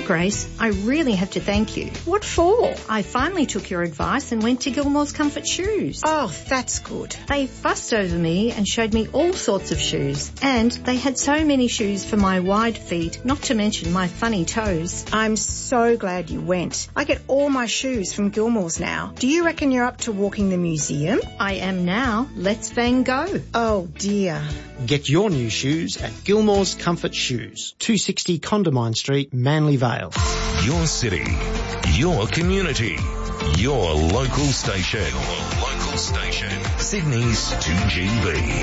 Grace, I really have to thank you. What for? I finally took your advice and went to Gilmore's Comfort Shoes. Oh, that's good. They fussed over me and showed me all sorts of shoes. And they had so many shoes for my wide feet, not to mention my funny toes. I'm so glad you went. I get all my shoes from Gilmore's now. Do you reckon you're up to walking the museum? I am now. Let's Van Gogh. Oh, dear. Get your new shoes at Gilmore's Comfort Shoes, 260 Condamine Street, Manly Vale. Your city, your community, your local station. Your local station. Sydney's 2GB.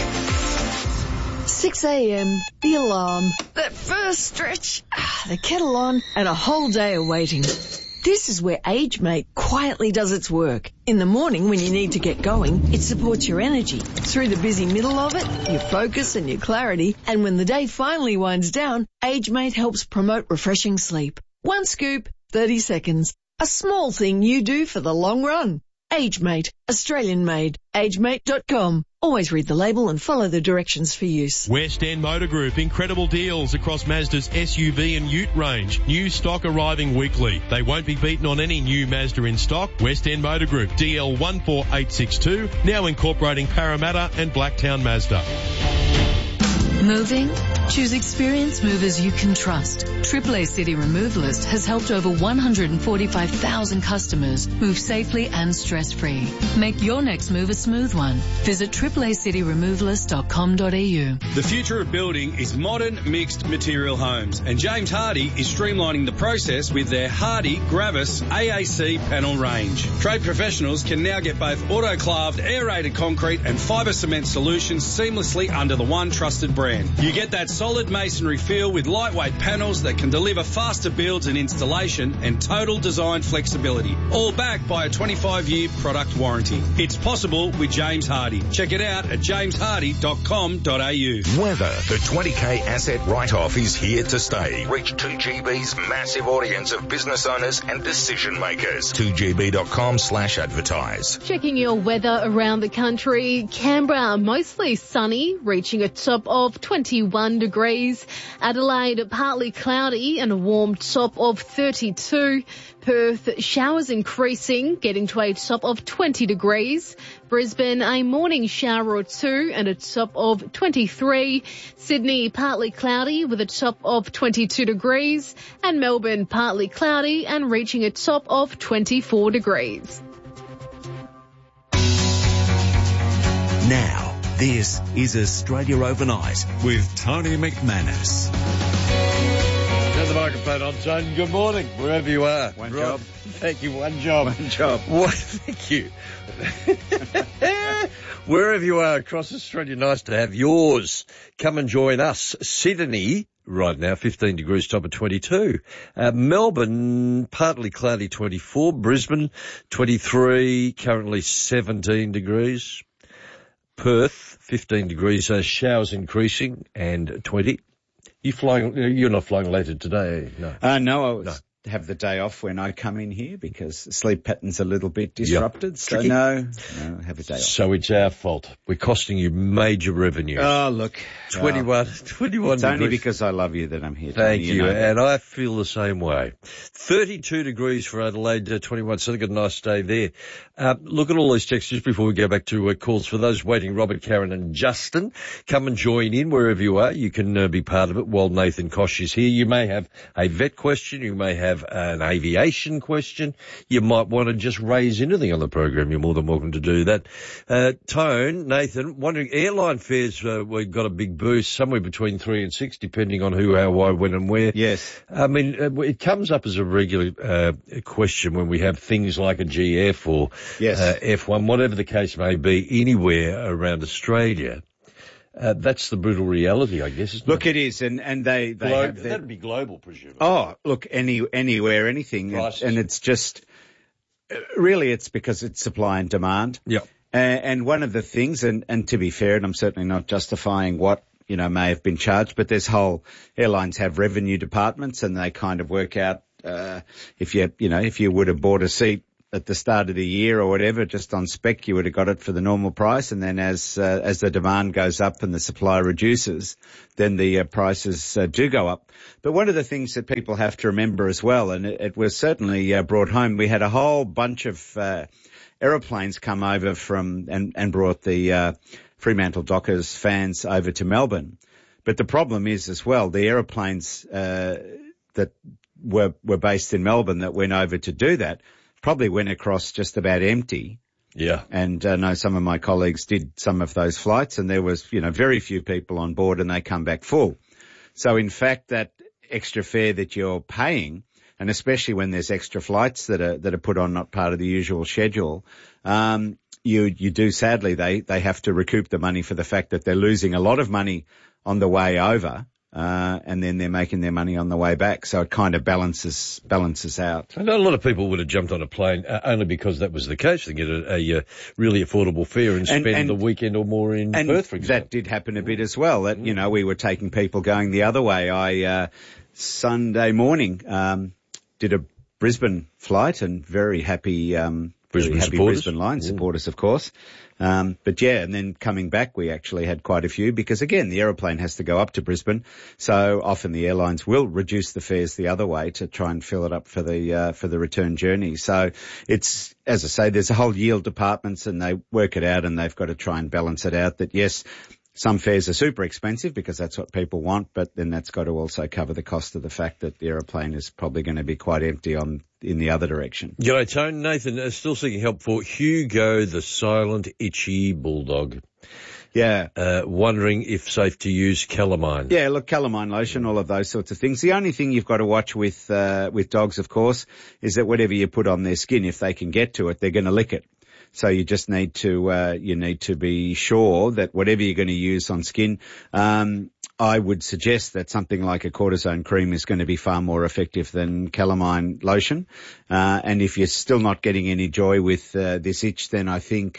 6 a.m, the alarm, that first stretch, the kettle on, and a whole day of waiting. This is where AgeMate quietly does its work. In the morning when you need to get going, it supports your energy. Through the busy middle of it, your focus and your clarity. And when the day finally winds down, AgeMate helps promote refreshing sleep. One scoop, 30 seconds. A small thing you do for the long run. AgeMate, Australian made. AgeMate.com. Always read the label and follow the directions for use. West End Motor Group, incredible deals across Mazda's SUV and Ute range. New stock arriving weekly. They won't be beaten on any new Mazda in stock. West End Motor Group, DL 14862, now incorporating Parramatta and Blacktown Mazda. Moving? Choose experienced movers you can trust. AAA City Removalist has helped over 145,000 customers move safely and stress-free. Make your next move a smooth one. Visit AAACityRemovalist.com.au. The future of building is modern mixed material homes, and James Hardie is streamlining the process with their Hardie Gravis AAC panel range. Trade professionals can now get both autoclaved, aerated concrete and fibre cement solutions seamlessly under the one trusted brand. You get that solid masonry feel with lightweight panels that can deliver faster builds and installation and total design flexibility, all backed by a 25-year product warranty. It's possible with James Hardie. Check it out at jameshardy.com.au. Weather. The 20K asset write-off is here to stay. Reach 2GB's massive audience of business owners and decision makers. 2GB.com/advertise. Checking your weather around the country. Canberra, mostly sunny, reaching a top of 21 degrees. Adelaide, partly cloudy and a warm top of 32. Perth, showers increasing, getting to a top of 20 degrees. Brisbane, a morning shower or two and a top of 23. Sydney, partly cloudy with a top of 22 degrees. And Melbourne, partly cloudy and reaching a top of 24 degrees. Now, this is Australia Overnight with Tony McManus. Turn the microphone on, Tony. Good morning, wherever you are. One job. Thank you, one job. One job. What? Thank you. Wherever you are across Australia, nice to have yours. Come and join us. Sydney, right now, 15 degrees, top of 22. Melbourne, partly cloudy, 24. Brisbane, 23, currently 17 degrees. Perth, 15 degrees, showers increasing, and 20. You're not flying later today, no? No, have the day off when I come in here because the sleep pattern's a little bit disrupted. Yep. So no, have a day off. So it's our fault. We're costing you major revenue. Oh, look. 21 It's degrees. only because I love you that I'm here. Thank Tony, you, know and I feel the same way. 32 degrees for Adelaide, 21, so they've got a nice day there. Look at all these texts just before we go back to calls. For those waiting, Robert, Karen and Justin, come and join in wherever you are. You can be part of it while Nathan Kosh is here. You may have a vet question. You may have an aviation question. You might want to just raise anything on the program. You're more than welcome to do that. Tone, Nathan, wondering, airline fares, we've got a big boost, somewhere between 3 and 6, depending on who, how, why, when and where. Yes. I mean, it comes up as a regular question when we have things like a GF or F1, whatever the case may be, anywhere around Australia. That's the brutal reality, I guess. Isn't Look, it is, and they have that'd be global, presumably. Oh, look, anywhere, anything, and it's just really it's because it's supply and demand. Yeah. And one of the things, and to be fair, and I'm certainly not justifying what may have been charged, but there's whole airlines have revenue departments, and they kind of work out if you would have bought a seat at the start of the year or whatever, just on spec, you would have got it for the normal price. And then as the demand goes up and the supply reduces, then the prices do go up. But one of the things that people have to remember as well, and it was certainly brought home, we had a whole bunch of aeroplanes come over and brought the Fremantle Dockers fans over to Melbourne. But the problem is as well, the aeroplanes that were based in Melbourne that went over to do that probably went across just about empty. Yeah. And I know some of my colleagues did some of those flights, and there was, very few people on board, and they come back full. So in fact, that extra fare that you're paying, and especially when there's extra flights that are put on, not part of the usual schedule, you do sadly, they have to recoup the money for the fact that they're losing a lot of money on the way over, and then they're making their money on the way back. So it kind of balances out. I know a lot of people would have jumped on a plane only because that was the case. They get a really affordable fare and spend the weekend or more in Perth, for example. That did happen a bit as well. That, we were taking people going the other way. I, Sunday morning, did a Brisbane flight, and very happy, Brisbane Line supporters, of course. But yeah, and then coming back, we actually had quite a few because again, the aeroplane has to go up to Brisbane. So often the airlines will reduce the fares the other way to try and fill it up for the return journey. So it's, as I say, there's a whole yield departments, and they work it out, and they've got to try and balance it out that yes, some fares are super expensive because that's what people want, but then that's got to also cover the cost of the fact that the aeroplane is probably going to be quite empty in the other direction. G'day, Tone. Nathan, still seeking help for Hugo, the silent, itchy bulldog. Yeah. Wondering if safe to use calamine. Yeah, look, calamine lotion, all of those sorts of things. The only thing you've got to watch with dogs, of course, is that whatever you put on their skin, if they can get to it, they're going to lick it. So you just need to be sure that whatever you're going to use on skin, I would suggest that something like a cortisone cream is going to be far more effective than calamine lotion. And if you're still not getting any joy with this itch, then I think,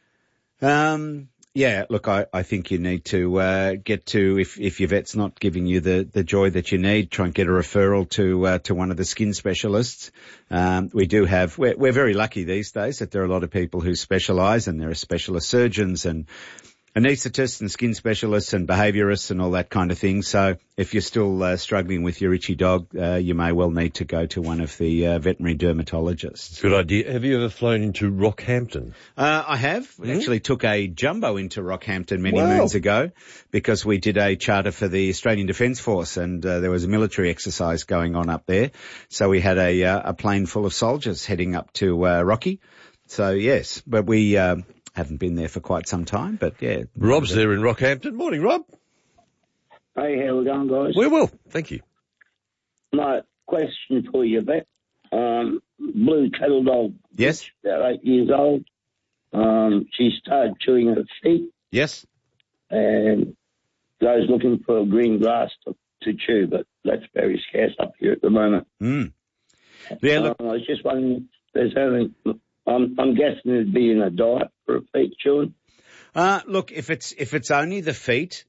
I think you need to get to, if your vet's not giving you the joy that you need, try and get a referral to one of the skin specialists. We're very lucky these days that there are a lot of people who specialise, and there are specialist surgeons and anaesthetists and skin specialists and behaviourists and all that kind of thing. So if you're still struggling with your itchy dog, you may well need to go to one of the veterinary dermatologists. Good idea. Have you ever flown into Rockhampton? I have. Actually took a jumbo into Rockhampton many moons ago because we did a charter for the Australian Defence Force, and there was a military exercise going on up there. So we had a plane full of soldiers heading up to Rocky. So yes, but we haven't been there for quite some time, but yeah. Rob's there in Rockhampton. Morning, Rob. Hey, how we going, guys? We're well, thank you. My question for you, Vet. Blue cattle dog. Yes. About 8 years old. She started chewing her feet. Yes. And goes looking for green grass to chew, but that's very scarce up here at the moment. Yeah, look. I was just wondering, I'm guessing it'd be in a diet for a feet chewing. Look, if it's only the feet,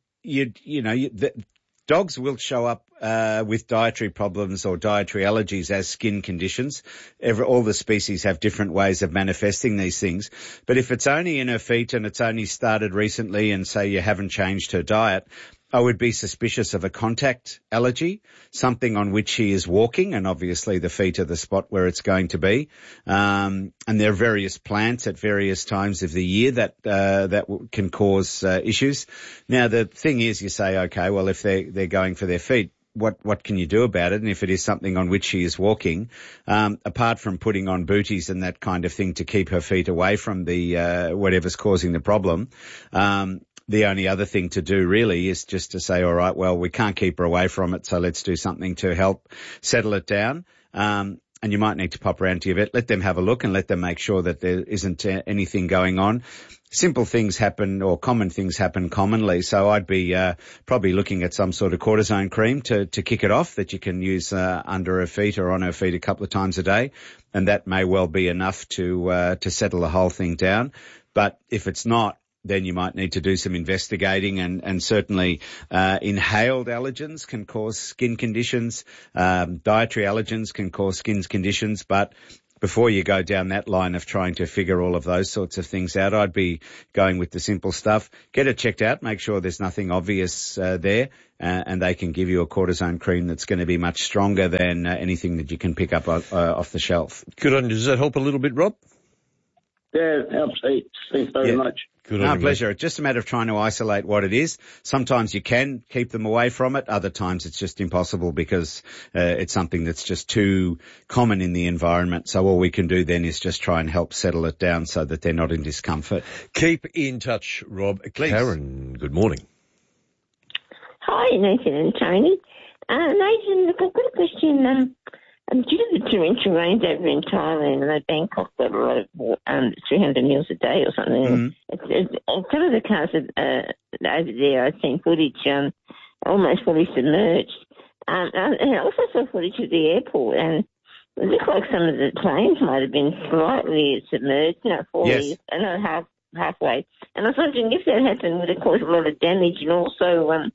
dogs will show up with dietary problems or dietary allergies as skin conditions. All the species have different ways of manifesting these things. But if it's only in her feet and it's only started recently, and say you haven't changed her diet, I would be suspicious of a contact allergy, something on which she is walking, and obviously the feet are the spot where it's going to be. And there are various plants at various times of the year that can cause issues. Now the thing is, you say, okay, well if they're going for their feet, what can you do about it? And if it is something on which she is walking, apart from putting on booties and that kind of thing to keep her feet away from the whatever's causing the problem, the only other thing to do really is just to say, all right, well, we can't keep her away from it, so let's do something to help settle it down. And you might need to pop around to your vet, let them have a look and let them make sure that there isn't anything going on. Simple things happen, or common things happen commonly. So I'd be probably looking at some sort of cortisone cream to kick it off that you can use under her feet or on her feet a couple of times a day. And that may well be enough to settle the whole thing down. But if it's not, then you might need to do some investigating, and certainly inhaled allergens can cause skin conditions. Dietary allergens can cause skin conditions, but before you go down that line of trying to figure all of those sorts of things out, I'd be going with the simple stuff. Get it checked out, make sure there's nothing obvious there, and they can give you a cortisone cream that's going to be much stronger than anything that you can pick up off the shelf. Good on you. Does that help a little bit, Rob? Yeah, it helps. Thanks very much. Good on you, pleasure. It's just a matter of trying to isolate what it is. Sometimes you can keep them away from it. Other times it's just impossible because it's something that's just too common in the environment. So all we can do then is just try and help settle it down so that they're not in discomfort. Keep in touch, Rob. Please. Karen, good morning. Hi, Nathan and Tony. Nathan, look, I've got a question. Due to the torrential rains over in Thailand, and Bangkok got a lot of 300 mils a day or something. Some of the cars over there, I've seen footage almost fully submerged. And I also saw footage of the airport, and it looked like some of the planes might have been slightly submerged, falling halfway. And I was wondering if that happened, would it cause a lot of damage? And also, what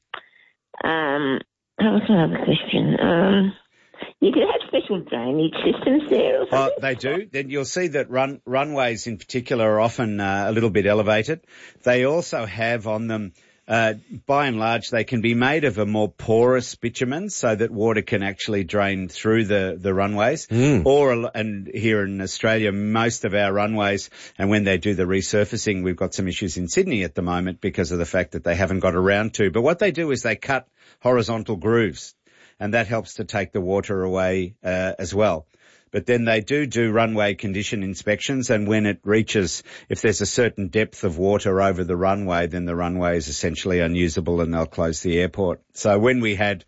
was another question? You could have special drainage systems there or something. They do. Then you'll see that runways in particular are often a little bit elevated. They also have on them, by and large, they can be made of a more porous bitumen so that water can actually drain through the runways. And here in Australia, most of our runways, and when they do the resurfacing, we've got some issues in Sydney at the moment because of the fact that they haven't got around to. But what they do is they cut horizontal grooves, and that helps to take the water away as well. But then they do runway condition inspections, and when it reaches, if there's a certain depth of water over the runway, then the runway is essentially unusable and they'll close the airport. So when we had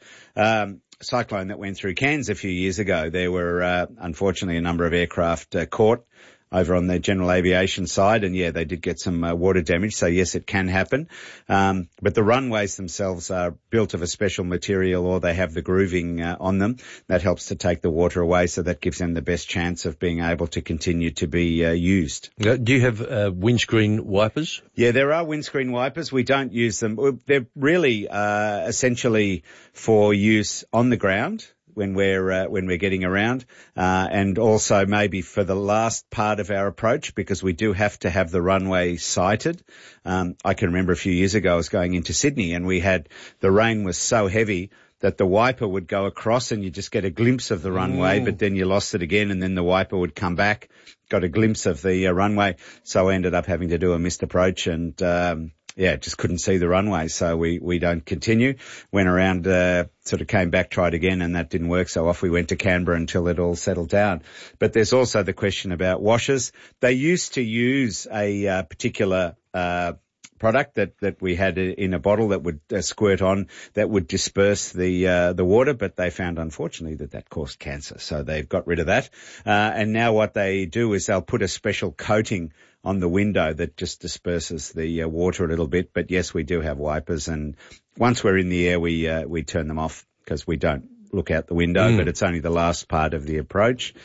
cyclone that went through Cairns a few years ago, there were unfortunately a number of aircraft caught over on the general aviation side, and they did get some water damage. So yes, it can happen. But the runways themselves are built of a special material, or they have the grooving on them that helps to take the water away. So that gives them the best chance of being able to continue to be used. Do you have windscreen wipers? Yeah, there are windscreen wipers. We don't use them. They're really essentially for use on the ground when we're getting around, and also maybe for the last part of our approach, because we do have to have the runway sighted. I can remember a few years ago I was going into Sydney, and the rain was so heavy that the wiper would go across and you just get a glimpse of the runway, but then you lost it again, and then the wiper would come back, got a glimpse of the runway. So I ended up having to do a missed approach, and just couldn't see the runway, so we don't continue. Went around, sort of came back, tried again, and that didn't work, so off we went to Canberra until it all settled down. But there's also the question about washers. They used to use a particular product that we had in a bottle that would squirt on, that would disperse the water, but they found unfortunately that caused cancer, so they've got rid of that. And now what they do is they'll put a special coating on the window that just disperses the water a little bit. But yes, we do have wipers, and once we're in the air, we turn them off because we don't look out the window, but it's only the last part of the approach.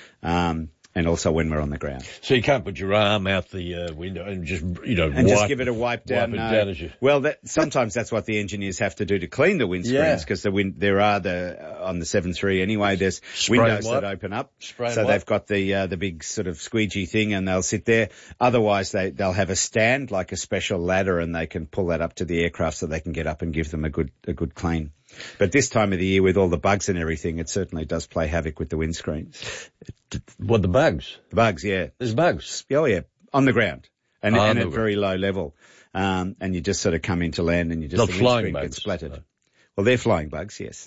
And also when we're on the ground. So you can't put your arm out the window and just, just give it a wipe down. Well, sometimes that's what the engineers have to do to clean the windscreens, because there are on the 7.3 anyway, there's windows that open up. So they've got the big sort of squeegee thing, and they'll sit there. Otherwise they'll have a stand, like a special ladder, and they can pull that up to the aircraft so they can get up and give them a good clean. But this time of the year, with all the bugs and everything, it certainly does play havoc with the windscreens. What, the bugs? The bugs, yeah. There's bugs? Oh, yeah, on the ground. And at a very low level. And you just sort of come into land and you just... Not flying bugs? Gets splattered. No. Well, they're flying bugs, yes.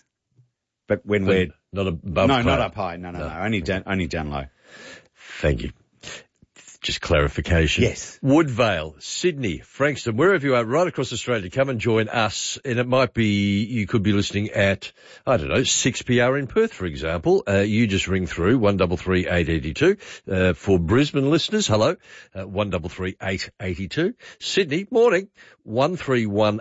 But when not above No, not up high. No. Only down low. Thank you. Just clarification. Yes. Woodvale, Sydney, Frankston, wherever you are, right across Australia, come and join us. And it might be, you could be listening at, 6PR in Perth, for example. You just ring through 133 882. For Brisbane listeners, hello, 133 882. Sydney, morning, 131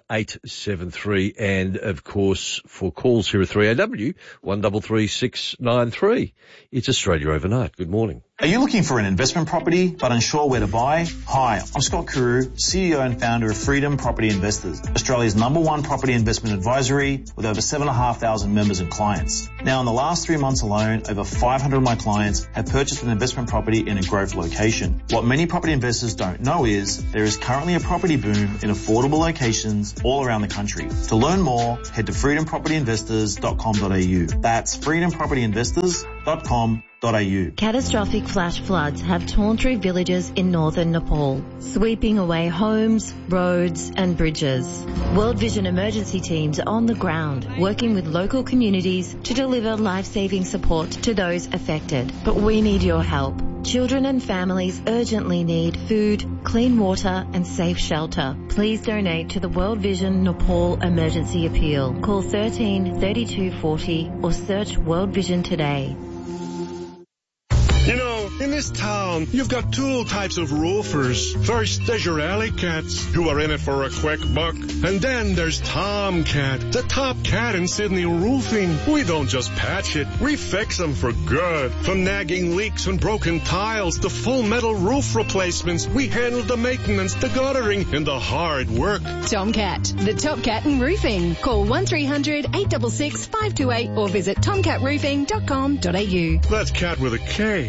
873. And of course, for calls here at 3AW, 133 693. It's Australia Overnight. Good morning. Are you looking for an investment property but unsure where to buy? Hi, I'm Scott Carew, CEO and founder of Freedom Property Investors, Australia's #1 property investment advisory with over 7,500 members and clients. Now, in the last 3 months alone, over 500 of my clients have purchased an investment property in a growth location. What many property investors don't know is there is currently a property boom in affordable locations all around the country. To learn more, head to freedompropertyinvestors.com.au. That's freedompropertyinvestors.com.au. Catastrophic flash floods have torn through villages in northern Nepal, sweeping away homes, roads and bridges. World Vision emergency teams are on the ground, working with local communities to deliver life-saving support to those affected. But we need your help. Children and families urgently need food, clean water and safe shelter. Please donate to the World Vision Nepal Emergency Appeal. Call 13 32 40 or search World Vision today. You know, in this town, you've got two types of roofers. First, there's your alley cats, who are in it for a quick buck. And then there's Tomcat, the top cat in Sydney roofing. We don't just patch it, we fix them for good. From nagging leaks and broken tiles to full metal roof replacements, we handle the maintenance, the guttering, and the hard work. Tomcat, the top cat in roofing. Call 1300 866 528 or visit tomcatroofing.com.au. That's cat with a K.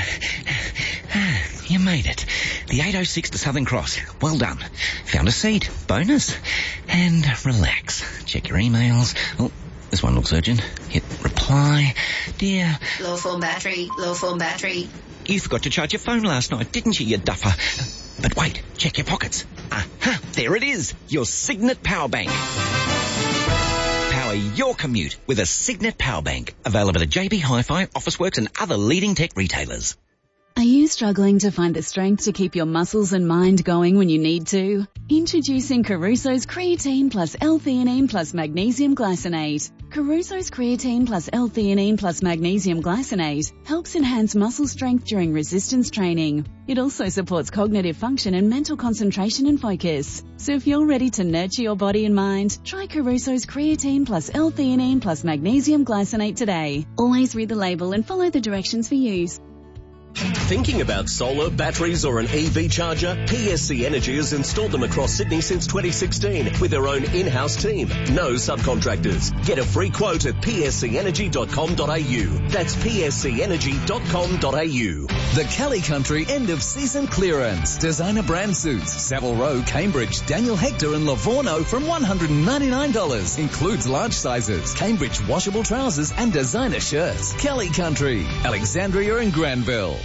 You made it. The 806 to Southern Cross. Well done. Found a seat. Bonus. And relax. Check your emails. Oh, this one looks urgent. Hit reply. Dear. Low form battery. Low form battery. You forgot to charge your phone last night, didn't you duffer? But wait. Check your pockets. Aha. There it is. Your Signet Power Bank. Power your commute with a Signet Power Bank. Available at JB Hi-Fi, Officeworks and other leading tech retailers. Are you struggling to find the strength to keep your muscles and mind going when you need to? Introducing Caruso's Creatine plus L-theanine plus Magnesium Glycinate. Caruso's Creatine plus L-theanine plus Magnesium Glycinate helps enhance muscle strength during resistance training. It also supports cognitive function and mental concentration and focus. So if you're ready to nurture your body and mind, try Caruso's Creatine plus L-theanine plus Magnesium Glycinate today. Always read the label and follow the directions for use. Thinking about solar, batteries or an EV charger? PSC Energy has installed them across Sydney since 2016 with their own in-house team. No subcontractors. Get a free quote at pscenergy.com.au. That's pscenergy.com.au. The Kelly Country end of season clearance. Designer brand suits. Savile Row, Cambridge, Daniel Hector and Livorno from $199. Includes large sizes, Cambridge washable trousers and designer shirts. Kelly Country, Alexandria and Granville.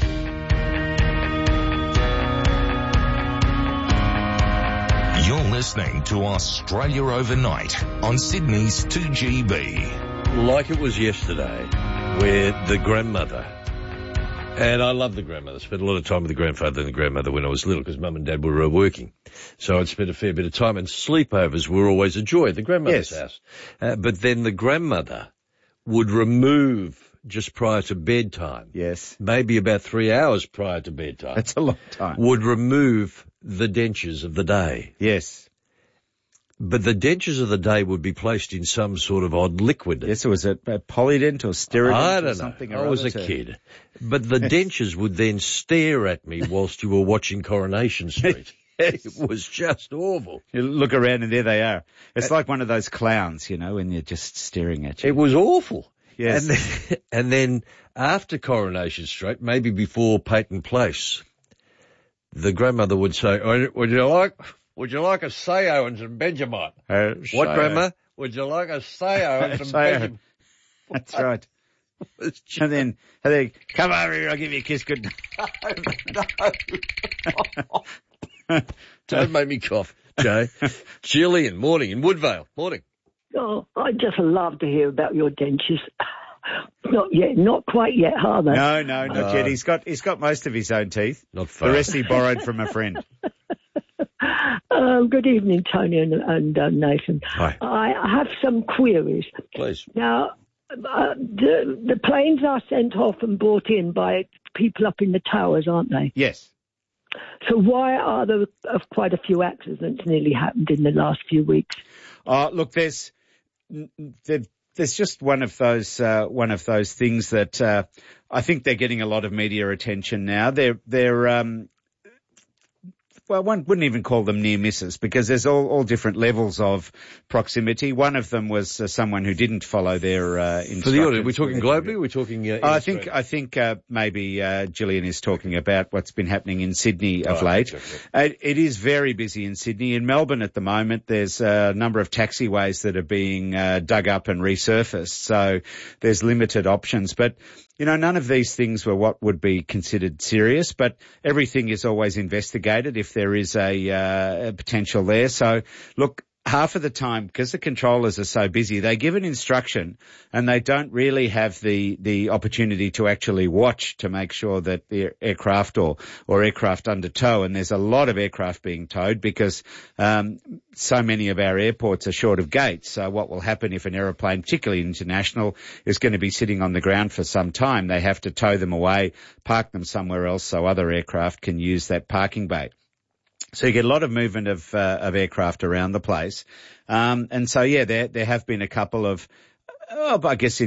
You're listening to Australia Overnight on Sydney's 2GB. Like it was yesterday, where the grandmother, and I love the grandmother, spent a lot of time with the grandfather and the grandmother when I was little because Mum and Dad were working. So I'd spent a fair bit of time, and sleepovers were always a joy at the grandmother's house. But then the grandmother would remove just prior to bedtime. Yes. Maybe about 3 hours prior to bedtime. That's a long time. Would remove the dentures of the day. Yes. But the dentures of the day would be placed in some sort of odd liquid. Yes, was it Polydent or Sterident I don't or something? know. I was a kid. But the dentures would then stare at me whilst you were watching Coronation Street. It was just awful. You look around and there they are. It's like one of those clowns, you know, when they're just staring at you. It was awful. Yes. And then after Coronation Street, maybe before Peyton Place, the grandmother would say, would you like a Sayo and some Vegemite? What, Grandma? Would you like a Sayo and some Vegemite? That's right. And then, come over here, I'll give you a kiss. Good. No. Don't make me cough, Jay. Gillian, morning in Woodvale. Morning. Oh, I'd just love to hear about your dentures. Not yet, not quite yet, are they? No, not yet. He's got most of his own teeth. Not far. The rest he borrowed from a friend. Good evening, Tony and Nathan. Hi. I have some queries. Please. Now, the planes are sent off and brought in by people up in the towers, aren't they? Yes. So why are there quite a few accidents nearly happened in the last few weeks? Look, there's just one of those things that well, one wouldn't even call them near misses because there's all different levels of proximity. One of them was someone who didn't follow their instructions. For the audience, we're talking globally. We're talking. I think maybe Gillian is talking about what's been happening in Sydney of late. Exactly. It is very busy in Sydney. In Melbourne at the moment, there's a number of taxiways that are being dug up and resurfaced. So there's limited options, but. You know, none of these things were what would be considered serious, but everything is always investigated if there is a potential there. So, look, half of the time, because the controllers are so busy, they give an instruction and they don't really have the opportunity to actually watch to make sure that the aircraft or aircraft under tow, and there's a lot of aircraft being towed because so many of our airports are short of gates. So what will happen if an aeroplane, particularly international, is going to be sitting on the ground for some time? They have to tow them away, park them somewhere else so other aircraft can use that parking bay. So you get a lot of movement of aircraft around the place. And so, yeah, there have been a couple of, I guess,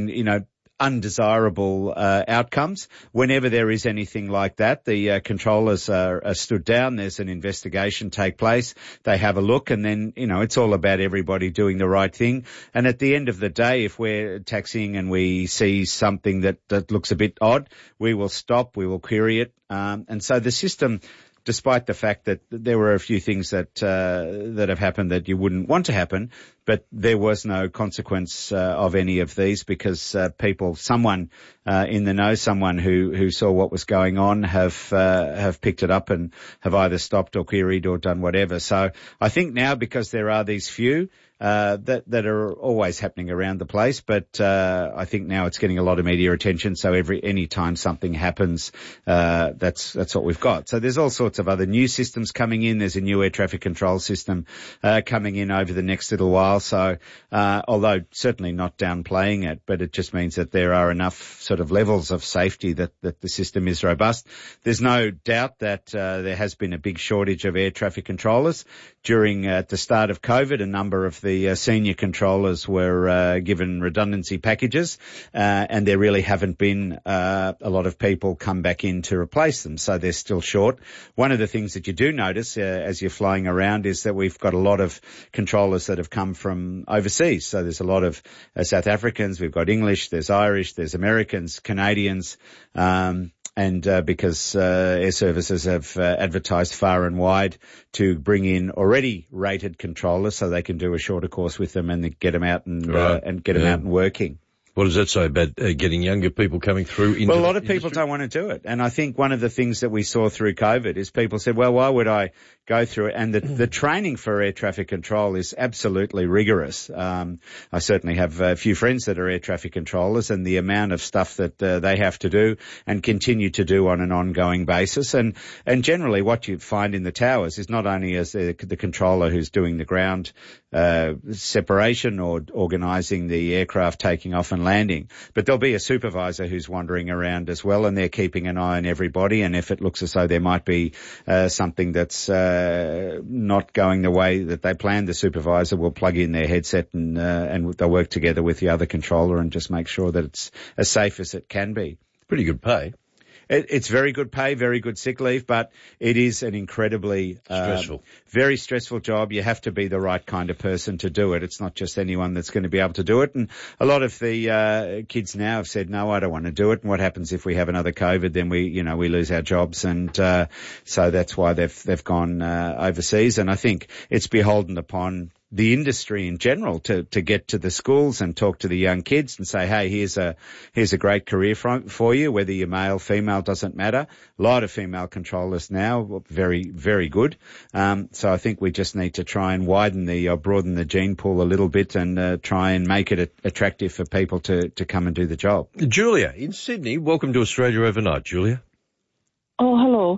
undesirable outcomes. Whenever there is anything like that, the controllers are stood down. There's an investigation take place. They have a look, and then, it's all about everybody doing the right thing. And at the end of the day, if we're taxiing and we see something that looks a bit odd, we will stop, we will query it. And so the system, despite the fact that there were a few things that have happened that you wouldn't want to happen, but there was no consequence of any of these because someone in the know, someone who saw what was going on, have picked it up and have either stopped or queried or done whatever. So I think now, because there are these few that are always happening around the place, but I think now it's getting a lot of media attention. So any time something happens, that's what we've got. So there's all sorts of other new systems coming in. There's a new air traffic control system coming in over the next little while. So although certainly not downplaying it, but it just means that there are enough sort of levels of safety that the system is robust. There's no doubt that there has been a big shortage of air traffic controllers. During at the start of COVID, a number of the senior controllers were given redundancy packages, and there really haven't been a lot of people come back in to replace them, so they're still short. One of the things that you do notice as you're flying around is that we've got a lot of controllers that have come from overseas. So there's a lot of South Africans, we've got English, there's Irish, there's Americans, Canadians, and because air services have advertised far and wide to bring in already rated controllers so they can do a shorter course with them and get them out and get them out and working. What does that say about getting younger people coming through? Well, a lot of people don't want to do it. And I think one of the things that we saw through COVID is people said, well, why would I go through it? And the training for air traffic control is absolutely rigorous. I certainly have a few friends that are air traffic controllers, and the amount of stuff that they have to do and continue to do on an ongoing basis. And generally what you find in the towers is not only as the controller who's doing the ground separation or organising the aircraft taking off and landing, but there'll be a supervisor who's wandering around as well, and they're keeping an eye on everybody. And if it looks as though there might be something that's not going the way that they planned, the supervisor will plug in their headset and they'll work together with the other controller and just make sure that it's as safe as it can be. Pretty good pay. It's very good pay, very good sick leave, but it is an incredibly very stressful job. You have to be the right kind of person to do it. It's not just anyone that's going to be able to do it. And a lot of the kids now have said, no, I don't want to do it. And what happens if we have another COVID? Then we lose our jobs. And so that's why they've gone overseas. And I think it's beholden upon the industry in general to get to the schools and talk to the young kids and say, hey, here's a great career for you, whether you're male, female, doesn't matter. A lot of female controllers now, very, very good. So I think we just need to try and broaden the gene pool a little bit and try and make it attractive for people to come and do the job. Julia in Sydney, welcome to Australia Overnight, Julia. Oh, hello.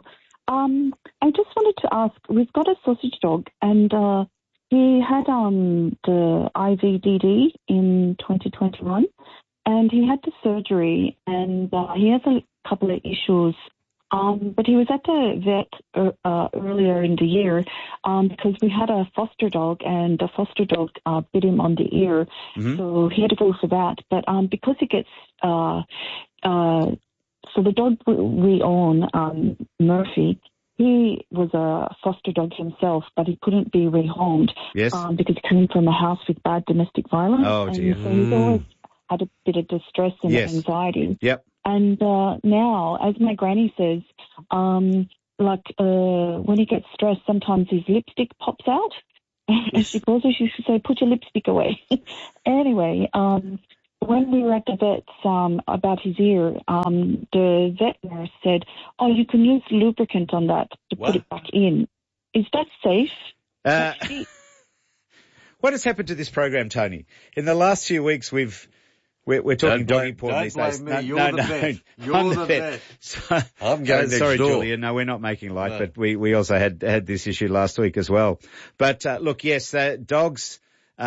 I just wanted to ask, we've got a sausage dog and he had the IVDD in 2021, and he had the surgery, and he has a couple of issues. But he was at the vet earlier in the year because we had a foster dog, and the foster dog bit him on the ear, so he had to go for that. But because he gets so the dog we own, Murphy, he was a foster dog himself, but he couldn't be rehomed because he came from a house with bad domestic violence. Oh, dear. And so he's always had a bit of distress and anxiety. Yep. And now, as my granny says, when he gets stressed, sometimes his lipstick pops out. And she calls her, she should say, put your lipstick away. Anyway, when we were at the vet's about his ear, the vet nurse said, you can use lubricant on that to put it back in. Is that safe? What has happened to this program, Tony? In the last few weeks, we're talking doggy porn these days. Don't blame me. You're the vet. You're the vet. So, I'm going next sorry, door. Julia. No, we're not making light, but we also had this issue last week as well. But look, yes, dogs,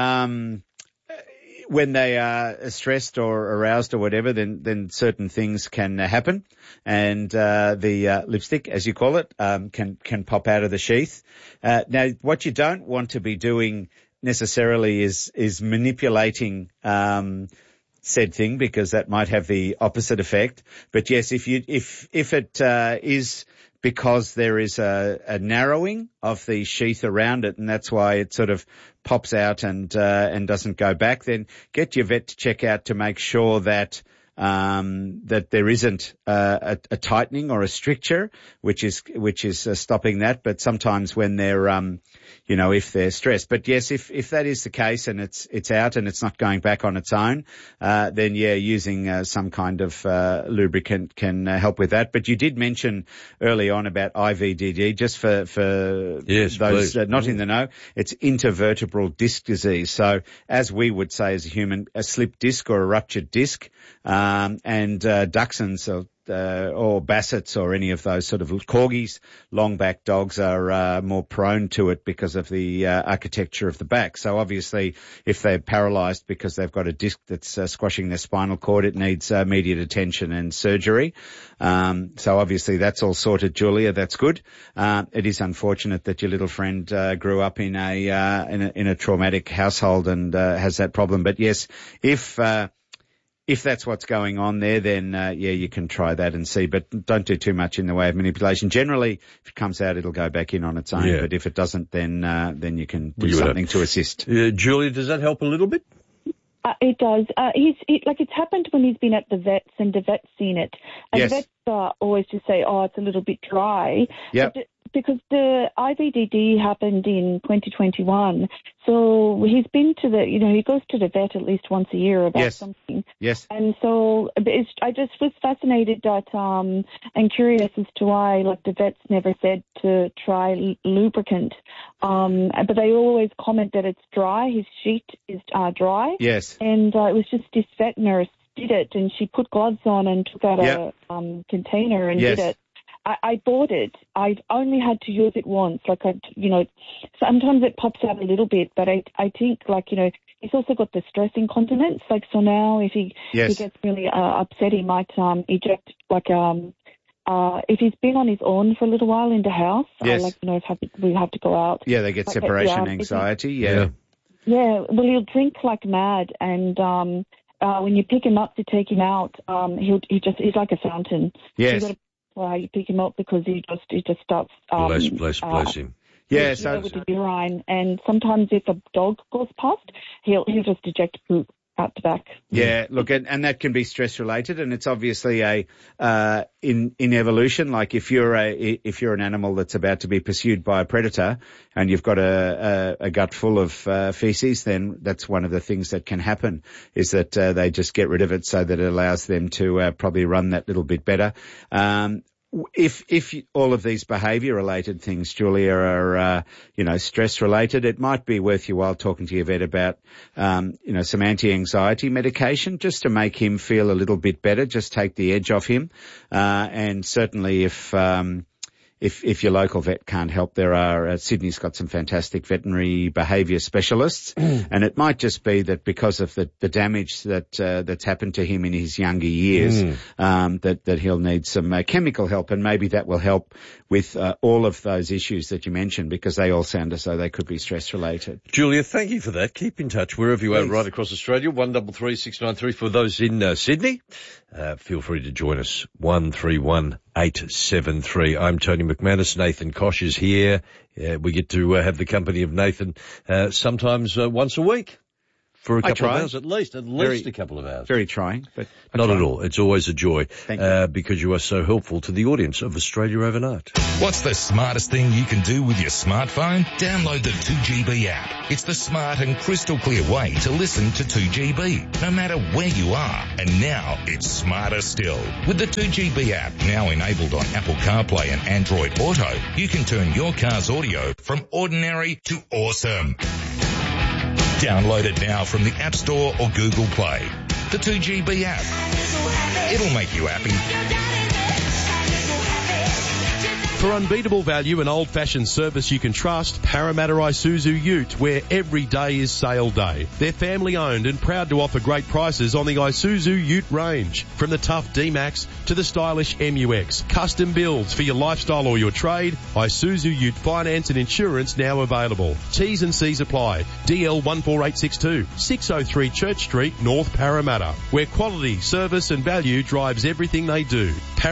when they are stressed or aroused or whatever, then certain things can happen, and the lipstick, as you call it, can pop out of the sheath. Now, what you don't want to be doing necessarily is manipulating said thing, because that might have the opposite effect. But yes, if it is because there is a narrowing of the sheath around it, and that's why it sort of pops out and doesn't go back, then get your vet to check out to make sure that that there isn't a tightening or a stricture, which is stopping that. But sometimes when they're if they're stressed. But yes, if that is the case and it's out and it's not going back on its own, then using some kind of lubricant can help with that. But you did mention early on about IVDD, just for those not in the know. It's intervertebral disc disease. So as we would say as a human, a slipped disc or a ruptured disc, and Dachshunds or Bassets or any of those sort of corgis, long-back dogs are more prone to it because of the architecture of the back. So obviously, if they're paralysed because they've got a disc that's squashing their spinal cord, it needs immediate attention and surgery. So obviously that's all sorted, Julia. That's good. It is unfortunate that your little friend grew up in a traumatic household and has that problem. But yes, if that's what's going on there, then, you can try that and see, but don't do too much in the way of manipulation. Generally, if it comes out, it'll go back in on its own, but if it doesn't, then you can do something to assist. Julia, does that help a little bit? It does. It's happened when he's been at the vets and the vet's seen it. And the vets always just say, it's a little bit dry. Yep. Because the IVDD happened in 2021. So he's been he goes to the vet at least once a year about something. Yes. And so I just was fascinated and curious as to why, the vets never said to try lubricant. But they always comment that it's dry. His sheet is dry. Yes. And it was just this vet nurse did it, and she put gloves on and took out a container and did it. I bought it. I've only had to use it once. Sometimes it pops out a little bit, but I think, he's also got the stress incontinence. So now if he gets really upset, he might eject, if he's been on his own for a little while in the house, we have to go out. Yeah, they get separation anxiety, Yeah, well, he'll drink like mad, and when you pick him up to take him out, he's like a fountain. Yes. So you pick him up because he just starts. Bless him. Yeah, with the urine, and sometimes if a dog goes past, he'll just eject poop out the back. Yeah, look, and that can be stress related, and it's obviously in evolution. Like if you're an animal that's about to be pursued by a predator, and you've got a gut full of feces, then that's one of the things that can happen, is that they just get rid of it so that it allows them to probably run that little bit better. If all of these behaviour-related things, Julia, are, stress-related, it might be worth your while talking to your vet about, some anti-anxiety medication just to make him feel a little bit better, just take the edge off him. And certainly if your local vet can't help, there are, Sydney's got some fantastic veterinary behaviour specialists, and it might just be that because of the damage that's happened to him in his younger years, that he'll need some chemical help, and maybe that will help with all of those issues that you mentioned, because they all sound as though they could be stress related. Julia, thank you for that. Keep in touch wherever you are right across Australia. 133693 for those in Sydney, feel free to join us. 131873. I'm Tony McManus. Nathan Kosh is here. We get to have the company of Nathan sometimes once a week. For a couple of hours, at least a couple of hours. Very trying, but not at all. It's always a joy because you are so helpful to the audience of Australia Overnight. What's the smartest thing you can do with your smartphone? Download the 2GB app. It's the smart and crystal clear way to listen to 2GB, no matter where you are. And now it's smarter still. With the 2GB app now enabled on Apple CarPlay and Android Auto, you can turn your car's audio from ordinary to awesome. Download it now from the App Store or Google Play. The 2GB app. It'll make you happy. For unbeatable value and old-fashioned service you can trust, Parramatta Isuzu Ute, where every day is sale day. They're family-owned and proud to offer great prices on the Isuzu Ute range. From the tough D-Max to the stylish MUX. Custom builds for your lifestyle or your trade. Isuzu Ute finance and insurance now available. T's and C's apply. DL 14862, 603 Church Street, North Parramatta, where quality, service and value drives everything they do.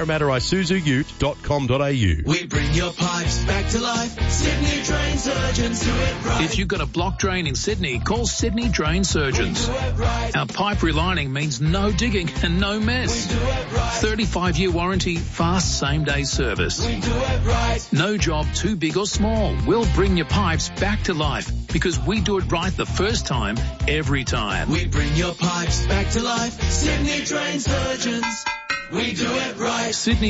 ParramattaIsuzuUte.com.au. We bring your pipes back to life. Sydney Drain Surgeons do it right. If you've got a block drain in Sydney, call Sydney Drain Surgeons. Right. Our pipe relining means no digging and no mess. 35-year warranty, fast same-day service. We do it right. No job too big or small. We'll bring your pipes back to life because we do it right the first time, every time. We bring your pipes back to life. Sydney Drain Surgeons. We do it right.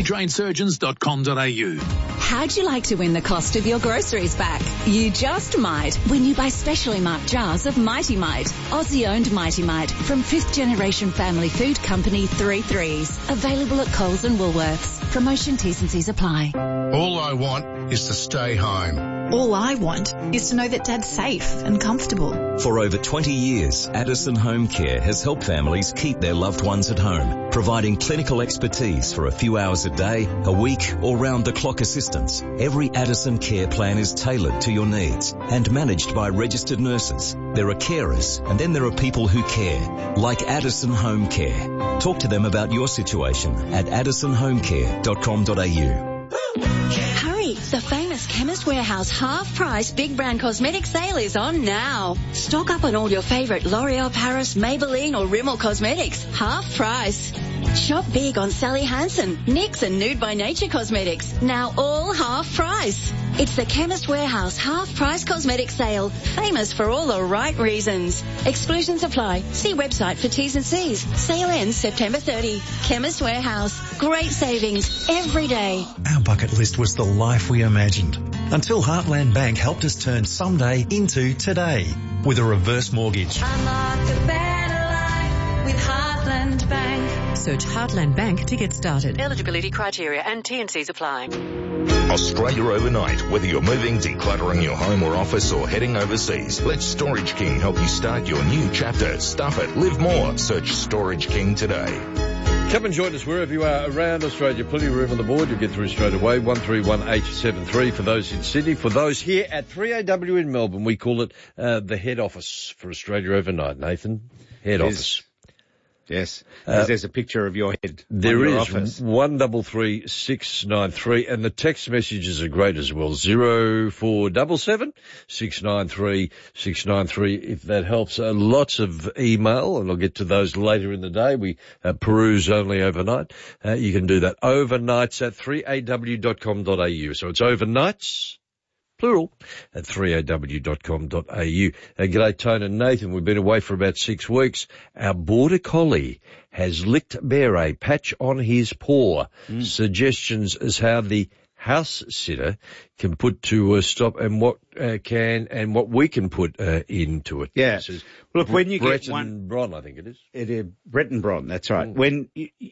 SydneyDrainSurgeons.com.au. How'd you like to win the cost of your groceries back? You just might when you buy specially marked jars of Mighty Mite, Aussie-owned Mighty Mite from 5th generation family food company 3 Threes. Available at Coles and Woolworths. Promotion T's and C's apply. All I want is to stay home. All I want is to know that Dad's safe and comfortable. For over 20 years, Addison Home Care has helped families keep their loved ones at home, providing clinical expertise for a few hours a day, a week, or round-the-clock assistance. Every Addison care plan is tailored to your needs and managed by registered nurses. There are carers, and then there are people who care, like Addison Home Care. Talk to them about your situation at addisonhomecare.com.au. Hurry! The famous Chemist Warehouse half-price big brand cosmetic sale is on now. Stock up on all your favourite L'Oreal Paris, Maybelline or Rimmel cosmetics. Half price. Shop big on Sally Hansen, NYX and Nude by Nature cosmetics. Now all half price. It's the Chemist Warehouse half-price cosmetic sale. Famous for all the right reasons. Exclusions apply. See website for T's and C's. Sale ends September 30. Chemist Warehouse. Great savings every day. Our bucket list was the life we imagined. Until Heartland Bank helped us turn someday into today with a reverse mortgage. Unlock a better life with Heartland Bank. Search Heartland Bank to get started. Eligibility criteria and T&Cs apply. Australia Overnight. Whether you're moving, decluttering your home or office, or heading overseas, let Storage King help you start your new chapter. Stuff it. Live more. Search Storage King today. Come and join us wherever you are around Australia. Plenty of room on the board. You'll get through straight away. 131873 for those in Sydney. For those here at 3AW in Melbourne, we call it the head office for Australia Overnight. Nathan, head office. Yes. There's a picture of your head. There is. Office. 133693, and the text messages are great as well. 0477 693 693, if that helps. Lots of email, and I'll get to those later in the day. We peruse only overnight. You can do that overnights at 3aw.com.au. So it's overnights, plural, at 3aw.com.au. G'day, Tony and Nathan. We've been away for about 6 weeks. Our border collie has licked Bear a patch on his paw. Suggestions as how the house sitter can put to a stop and what can and what we can put into it. Yeah. Look, when you Brett get one... and Bron, I think it is. It is Brett and Bron, that's right. When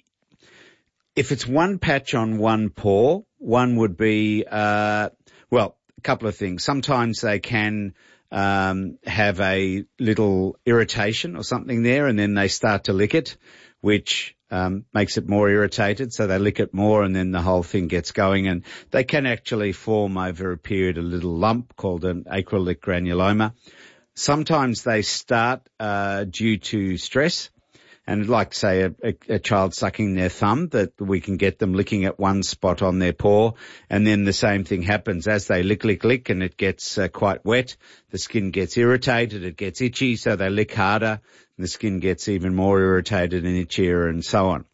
if it's one patch on one paw, one would be, well, a couple of things. Sometimes they can have a little irritation or something there, and then they start to lick it, which makes it more irritated, so they lick it more, and then the whole thing gets going. And they can actually form over a period a little lump called an acrylic granuloma. Sometimes they start due to stress, And like, say, a child sucking their thumb, that we can get them licking at one spot on their paw, and then the same thing happens as they lick, and it gets quite wet. The skin gets irritated, it gets itchy, so they lick harder, and the skin gets even more irritated and itchier and so on.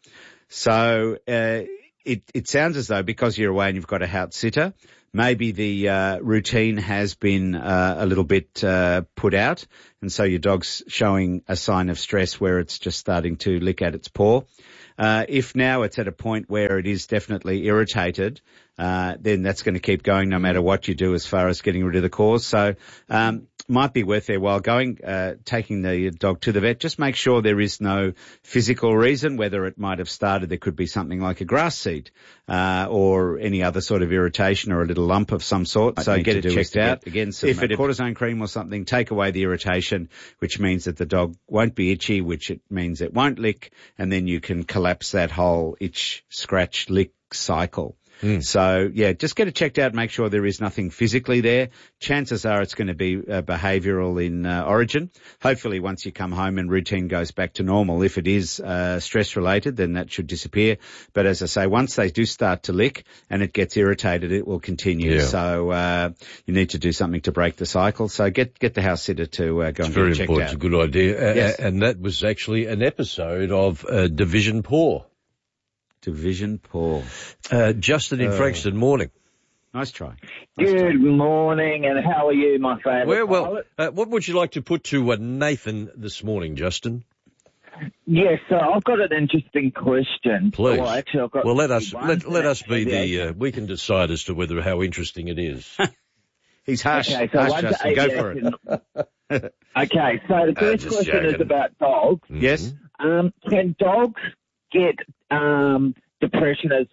So it sounds as though because you're away and you've got a house sitter, maybe the routine has been a little bit put out, and so your dog's showing a sign of stress where it's just starting to lick at its paw. If now it's at a point where it is definitely irritated, then that's going to keep going no matter what you do as far as getting rid of the cause. So might be worth their while taking the dog to the vet. Just make sure there is no physical reason, whether it might have started. There could be something like a grass seed or any other sort of irritation or a little lump of some sort. So get it checked out. Again, some cortisone cream or something, take away the irritation, which means that the dog won't be itchy, which it means it won't lick, and then you can collapse that whole itch, scratch, lick cycle. So, yeah, just get it checked out, make sure there is nothing physically there. Chances are it's going to be behavioural in origin. Hopefully once you come home and routine goes back to normal, if it is stress-related, then that should disappear. But as I say, once they do start to lick and it gets irritated, it will continue. Yeah. So you need to do something to break the cycle. So get the house sitter to go and get it checked out. It's a good idea. Yes. And that was actually an episode of Division Paw. Division Paw. Justin in Frankston, morning. Nice try. Good morning, and how are you, my favourite pilot? What would you like to put to Nathan this morning, Justin? Yes, I've got an interesting question. Please. Well, actually, I've got let us be the. We can decide as to how interesting it is. He's harsh. Okay, so harsh, Justin. Go for it. Okay, so the first question is about dogs. Mm-hmm. Yes. Can dogs get depression as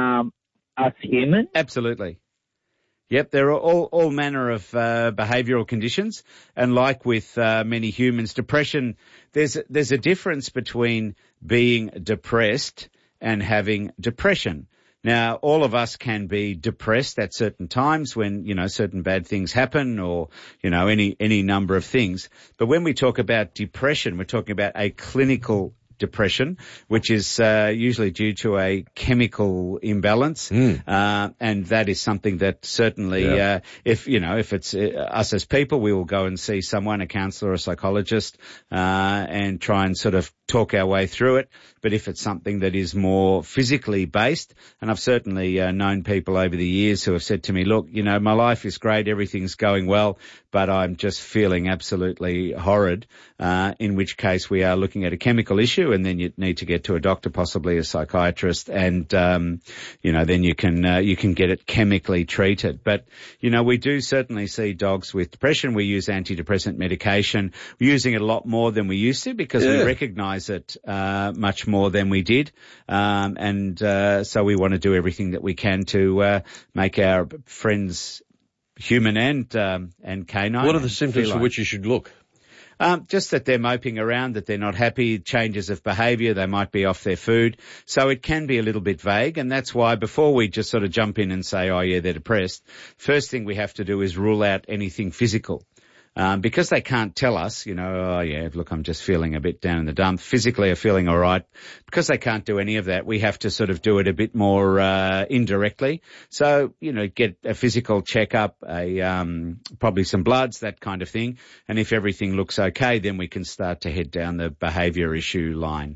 us humans? Absolutely. Yep, there are all manner of behavioural conditions, and like with many humans, depression, there's a difference between being depressed and having depression. Now, all of us can be depressed at certain times when, certain bad things happen or, any number of things. But when we talk about depression, we're talking about a clinical depression, which is usually due to a chemical imbalance, and that is something that certainly, if it's us as people, we will go and see someone, a counsellor or a psychologist, and try and sort of talk our way through it. But if it's something that is more physically based, and I've certainly known people over the years who have said to me, look, my life is great, everything's going well, but I'm just feeling absolutely horrid, in which case we are looking at a chemical issue, and then you need to get to a doctor, possibly a psychiatrist, and, then you can get it chemically treated. But, we do certainly see dogs with depression. We use antidepressant medication. We're using it a lot more than we used to because we recognise it, much more than we did. So we want to do everything that we can to, make our friends human and canine. What are the symptoms for which you should look? Just that they're moping around, that they're not happy, changes of behaviour, they might be off their food. So it can be a little bit vague, and that's why before we just sort of jump in and say, oh yeah, they're depressed, first thing we have to do is rule out anything physical. Because they can't tell us, oh yeah, look, I'm just feeling a bit down in the dump. Physically I'm feeling all right. Because they can't do any of that, we have to sort of do it a bit more, indirectly. So, get a physical checkup, probably some bloods, that kind of thing. And if everything looks okay, then we can start to head down the behaviour issue line.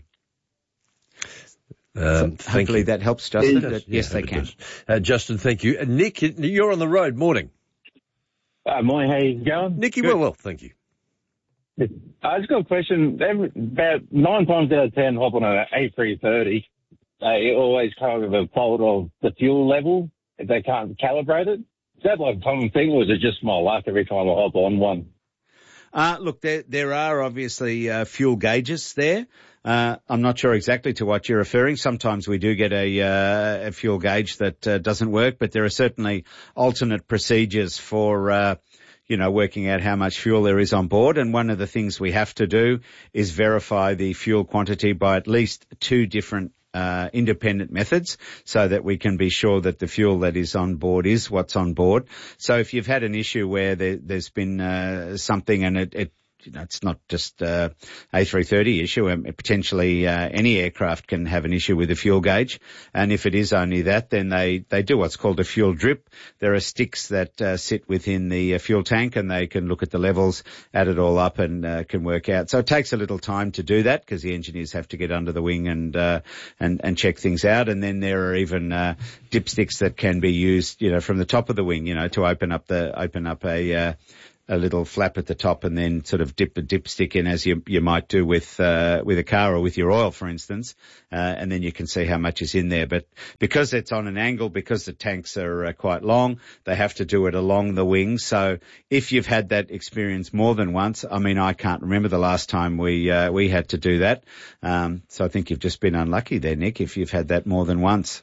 Hopefully that helps, Justin. Yes, they can. Justin, thank you. Nick, you're on the road. Morning. Morning, how you going? Nicky, well, thank you. I just got a question. About 9 times out of 10, hop on an A330. They always come with a fault of the fuel level if they can't calibrate it. Is that like a common thing, or is it just my luck every time I hop on one? Look, there are obviously fuel gauges there. I'm not sure exactly to what you're referring. Sometimes we do get a fuel gauge that doesn't work, but there are certainly alternate procedures for working out how much fuel there is on board. And one of the things we have to do is verify the fuel quantity by at least 2 different independent methods so that we can be sure that the fuel that is on board is what's on board. So if you've had an issue where there's been something and it it's not just A330 issue. Potentially any aircraft can have an issue with the fuel gauge. And if it is only that, then they do what's called a fuel drip. There are sticks that sit within the fuel tank, and they can look at the levels, add it all up, and can work out. So it takes a little time to do that because the engineers have to get under the wing and check things out. And then there are even dipsticks that can be used, from the top of the wing, to open up a little flap at the top and then sort of dip a dipstick in as you might do with a car or with your oil, for instance, and then you can see how much is in there. But because it's on an angle, because the tanks are quite long, they have to do it along the wing. So if you've had that experience more than once, I can't remember the last time we had to do that. So I think you've just been unlucky there, Nick, if you've had that more than once.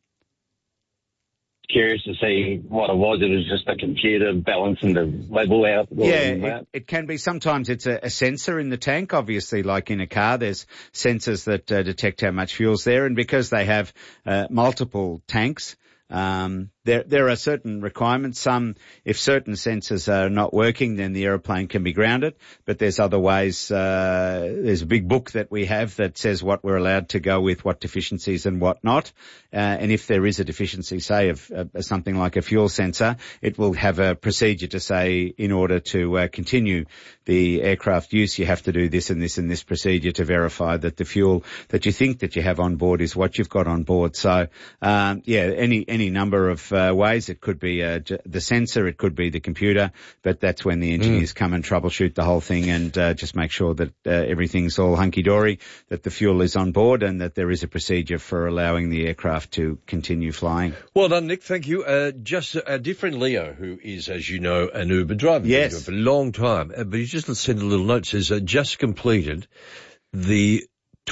Curious to see what it was. It was just a computer balancing the level out. Yeah, it can be. Sometimes it's a sensor in the tank. Obviously, like in a car, there's sensors that detect how much fuel's there. And because they have multiple tanks, there are certain requirements. If certain sensors are not working, then the aeroplane can be grounded. But there's other ways. There's a big book that we have that says what we're allowed to go with, what deficiencies and what not. And if there is a deficiency, say of something like a fuel sensor, it will have a procedure to say, in order to continue the aircraft use, you have to do this and this and this procedure to verify that the fuel that you think that you have on board is what you've got on board. So, any number of ways. It could be the sensor, it could be the computer, but that's when the engineers come and troubleshoot the whole thing and just make sure that everything's all hunky-dory, that the fuel is on board and that there is a procedure for allowing the aircraft to continue flying. Well done, Nick. Thank you. Just a different Leo, who is, as you know, an Uber driver. Yes. For a long time. But he just sent a little note, says, just completed the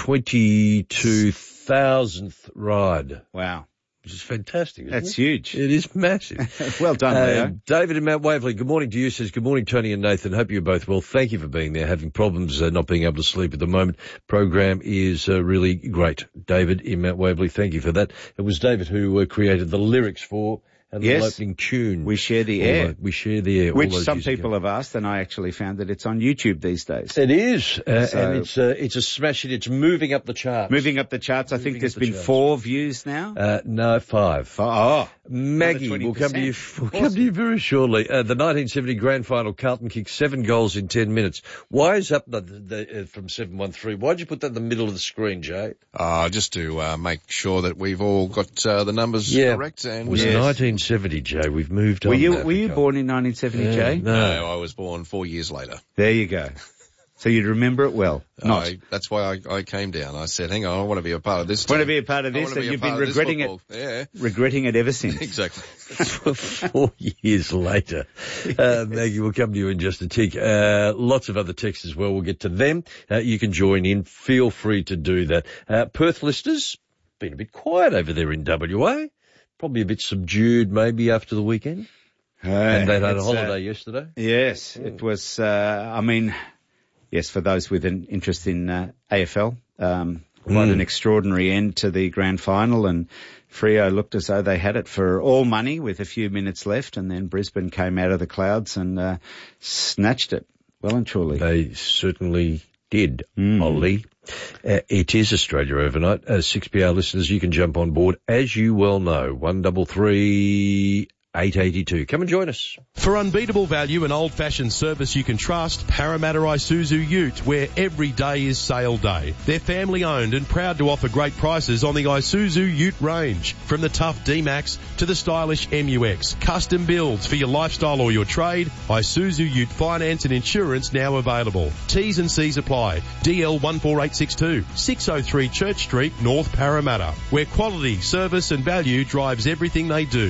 22,000th ride. Wow. Which is fantastic, isn't That's it? huge. It is massive. Well done, Leo. David in Mount Waverley, good morning to you. Says, good morning, Tony and Nathan. Hope you're both well. Thank you for being there. Having problems not being able to sleep at the moment. Program is really great. David in Mount Waverley, thank you for that. It was David who created the lyrics for and the opening tune. We share the air. We share the air. Which some people have asked, and I actually found that it's on YouTube these days. It is. And it's a smash hit. It's moving up the charts. Moving up the charts. I think there's been 4 views now. No, 5. Oh. Maggie, we'll come to you. We'll come to you very shortly. The 1970 Grand Final, Carlton kicked 7 goals in 10 minutes. Why is up from 713? Why'd you put that in the middle of the screen, Jay? Just to make sure that we've all got the numbers correct. And it was 1970, Jay. We've moved on. Were you born in 1970, Jay? No, I was born 4 years later. There you go. So you'd remember it well. That's why I came down. I said, hang on, I want to be a part of this. Want to be a part of this, and you've been regretting it. Yeah. Regretting it ever since. Exactly. 4 years later. Maggie, we'll come to you in just a tick. Lots of other texts as well. We'll get to them. You can join in. Feel free to do that. Perth listeners, been a bit quiet over there in WA. Probably a bit subdued maybe after the weekend. And they had a holiday yesterday. Yes, it was, yes, for those with an interest in AFL, quite an extraordinary end to the grand final, and Freo looked as though they had it for all money with a few minutes left, and then Brisbane came out of the clouds and snatched it well and truly. They certainly did, Ollie. It is Australia Overnight. 6PR listeners, you can jump on board, as you well know, 133 882. Come and join us. For unbeatable value and old-fashioned service you can trust, Parramatta Isuzu Ute, where every day is sale day. They're family-owned and proud to offer great prices on the Isuzu Ute range. From the tough D-Max to the stylish MUX. Custom builds for your lifestyle or your trade. Isuzu Ute finance and insurance now available. T's and C's apply. DL 14862, 603 Church Street, North Parramatta, where quality, service and value drives everything they do.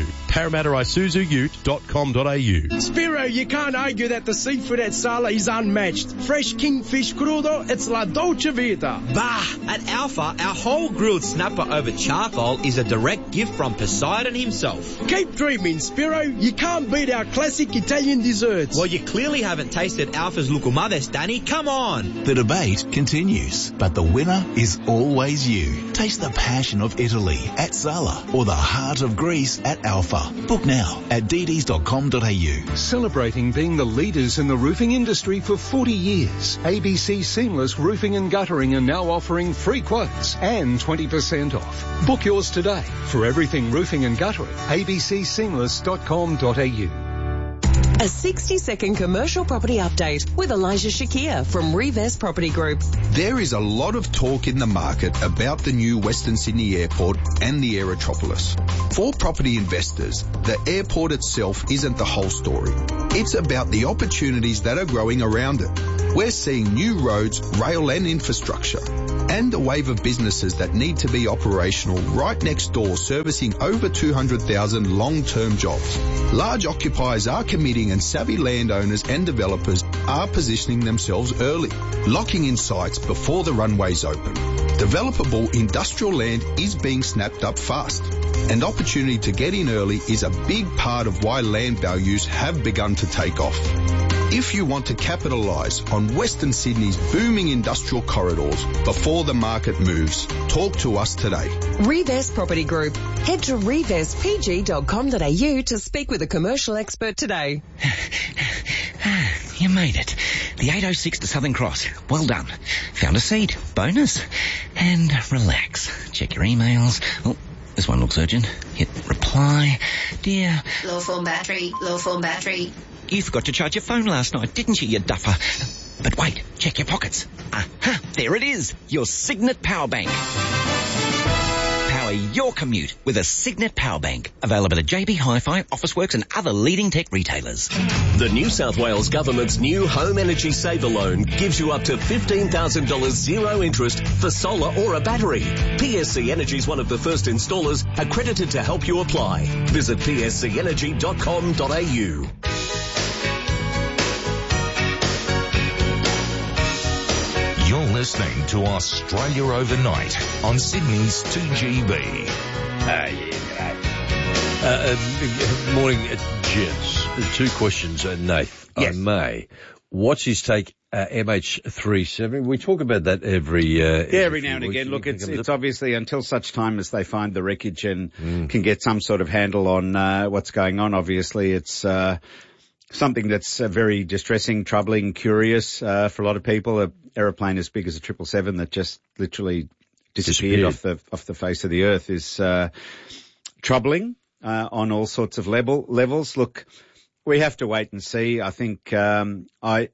ParramattaIsuzuUte.com.au. Spiro, you can't argue that the seafood at Sala is unmatched. Fresh kingfish crudo, it's La Dolce Vita. Bah! At Alpha, our whole grilled snapper over charcoal is a direct gift from Poseidon himself. Keep dreaming, Spiro. You can't beat our classic Italian desserts. Well, you clearly haven't tasted Alpha's Lucumades, Danny. Come on! The debate continues, but the winner is always you. Taste the passion of Italy at Sala or the heart of Greece at Alpha. offer. Book now at dds.com.au. Celebrating being the leaders in the roofing industry for 40 years, ABC Seamless Roofing and Guttering are now offering free quotes and 20% off. Book yours today for everything roofing and guttering. abcseamless.com.au. A 60-second commercial property update with Elijah Shakir from Revest Property Group. There is a lot of talk in the market about the new Western Sydney Airport and the Aerotropolis. For property investors, the airport itself isn't the whole story. It's about the opportunities that are growing around it. We're seeing new roads, rail and infrastructure, and a wave of businesses that need to be operational right next door, servicing over 200,000 long-term jobs. Large occupiers are committing and savvy landowners and developers are positioning themselves early, locking in sites before the runways open. Developable industrial land is being snapped up fast, and opportunity to get in early is a big part of why land values have begun to take off. If you want to capitalise on Western Sydney's booming industrial corridors before the market moves, talk to us today. Revest Property Group. Head to revestpg.com.au to speak with a commercial expert today. You made it. The 806 to Southern Cross. Well done. Found a seat. Bonus. And relax. Check your emails. Oh, this one looks urgent. Hit reply. Dear. Low form battery. Low form battery. You forgot to charge your phone last night, didn't you duffer? But wait, check your pockets. Aha, there it is, your Signet Power Bank. Power your commute with a Signet Power Bank. Available at JB Hi-Fi, Officeworks and other leading tech retailers. The New South Wales Government's new Home Energy Saver Loan gives you up to $15,000 zero interest for solar or a battery. PSC Energy is one of the first installers accredited to help you apply. Visit pscenergy.com.au. You're listening to Australia Overnight on Sydney's 2GB. Morning, gents. Two questions, Nath. Yes. I may. What's his take, MH370? We talk about that every now and again. Look, it's obviously until such time as they find the wreckage and can get some sort of handle on what's going on. Obviously, it's something that's very distressing, troubling, curious for a lot of people. An aeroplane as big as a 777 that just literally disappeared off the face of the earth is troubling on all sorts of levels. Look, we have to wait and see. I think when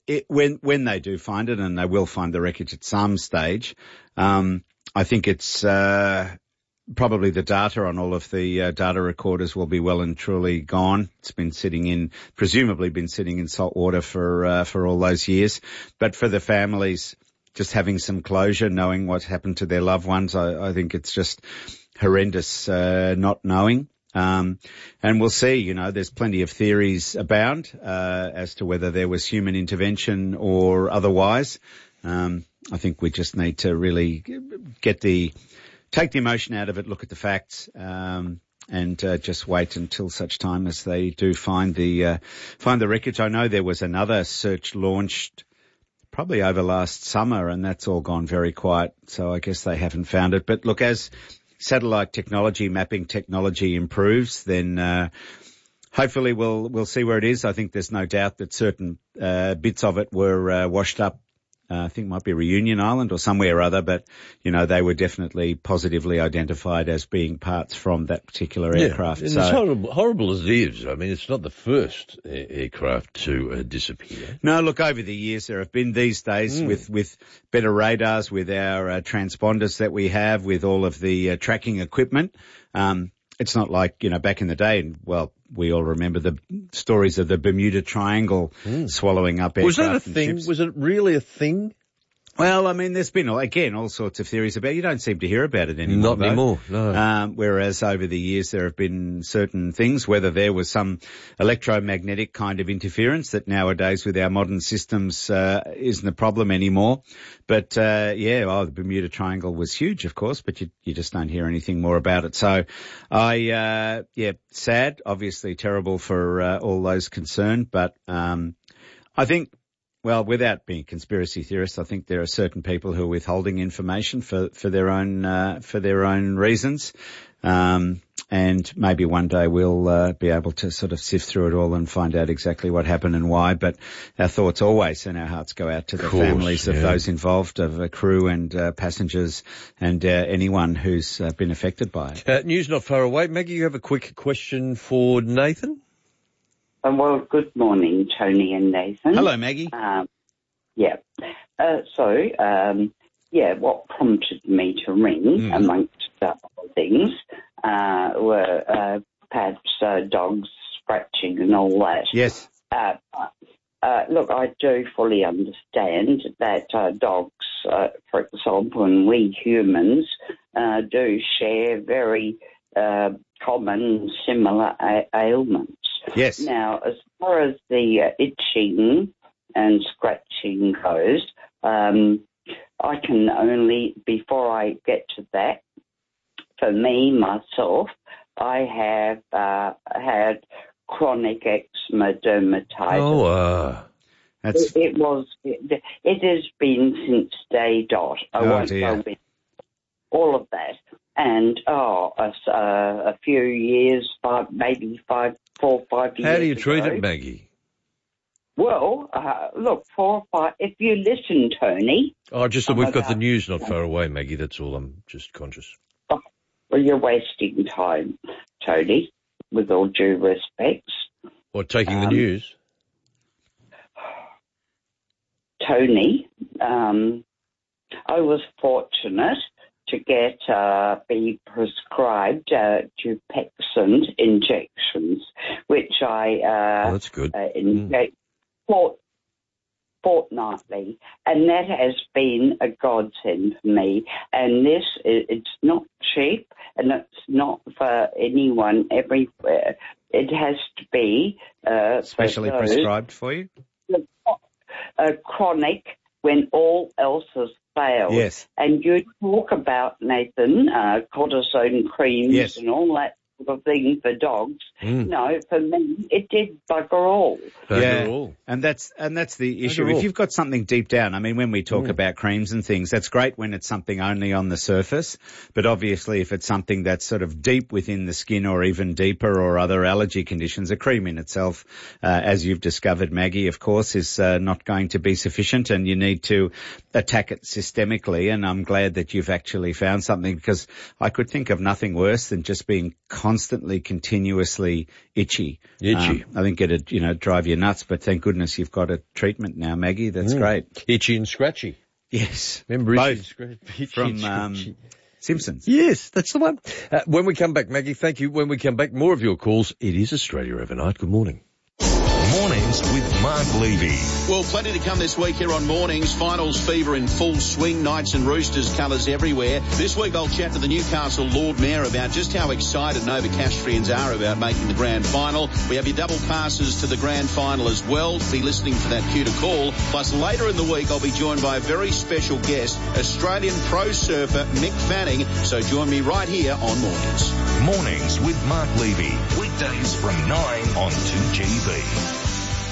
they do find it, and they will find the wreckage at some stage, I think it's probably the data on all of the data recorders will be well and truly gone. It's presumably been sitting in salt water for all those years. But for the families, just having some closure, knowing what's happened to their loved ones, I think it's just horrendous not knowing. And we'll see, there's plenty of theories abound as to whether there was human intervention or otherwise. I think we just need to really take the emotion out of it, look at the facts, and just wait until such time as they do find the wreckage. I know there was another search launched probably over last summer, and that's all gone very quiet. So I guess they haven't found it. But look, as satellite technology, mapping technology improves, then hopefully we'll see where it is. I think there's no doubt that certain bits of it were washed up. I think it might be Reunion Island or somewhere or other, but, they were definitely positively identified as being parts from that particular aircraft. And so, as horrible as it is, I mean, it's not the first aircraft to disappear. No, look, over the years there have been these days with better radars, with our transponders that we have, with all of the tracking equipment. It's not like, back in the day, and we all remember the stories of the Bermuda Triangle swallowing up aircraft. Was that a thing? Ships. Was it really a thing? Well, I mean, there's been, again, all sorts of theories about it. You don't seem to hear about it anymore. Not anymore, no. Whereas over the years there have been certain things, whether there was some electromagnetic kind of interference that nowadays with our modern systems isn't a problem anymore. But, the Bermuda Triangle was huge, of course, but you just don't hear anything more about it. So sad, obviously terrible for all those concerned, but I think Well, without being conspiracy theorists, I think there are certain people who are withholding information for their own reasons. And maybe one day we'll be able to sort of sift through it all and find out exactly what happened and why. But our thoughts always and our hearts go out to the families of those involved, of crew and passengers and anyone who's been affected by it. News not far away. Maggie, you have a quick question for Nathan? Well, good morning, Tony and Nathan. Hello, Maggie. What prompted me to ring, amongst other things, were perhaps dogs scratching and all that. Yes. Look, I do fully understand that dogs, for example, and we humans do share very common, similar ailments. Yes. Now, as far as the itching and scratching goes, I can only, before I get to that, for me, myself, I have had chronic eczema dermatitis. It has been since day dot. I won't go into all of that. And, a few years, 4 or 5 years How do you treat ago, it, Maggie? Well, look, 4 or 5, if you listen, Tony. Oh, just that we've got the news not far away, Maggie, that's all. I'm just conscious. Well, you're wasting time, Tony, with all due respects. What, taking the news? Tony, I was fortunate to be prescribed Dupixent injections, which I that's good. inject fortnightly, and that has been a godsend for me. And this, it's not cheap, and it's not for anyone everywhere. It has to be specially prescribed for you. Chronic when all else has failed. Yes. And you talk about, Nathan, cortisone creams and all that sort of thing for dogs. No, for me, it did bugger all. And that's the issue. If you've got something deep down, I mean, when we talk about creams and things, that's great when it's something only on the surface. But obviously, if it's something that's sort of deep within the skin or even deeper or other allergy conditions, a cream in itself, as you've discovered, Maggie, of course, is not going to be sufficient, and you need to attack it systemically. And I'm glad that you've actually found something, because I could think of nothing worse than just being constantly, continuously itchy. I think it'd, drive you nuts, but thank goodness you've got a treatment now, Maggie. That's great. Itchy and scratchy. Yes. Remember both from Simpsons. Yes, that's the one. When we come back, Maggie, thank you. When we come back, more of your calls. It is Australia Overnight. Good morning. Mornings with Mark Levy. Well, plenty to come this week here on Mornings. Finals fever in full swing. Knights and Roosters colours everywhere. This week I'll chat to the Newcastle Lord Mayor about just how excited Nova Castrians are about making the grand final. We have your double passes to the grand final as well. Be listening for that cue to call. Plus, later in the week I'll be joined by a very special guest, Australian pro surfer Mick Fanning. So join me right here on Mornings. Mornings with Mark Levy. Weekdays from 9 on 2GB.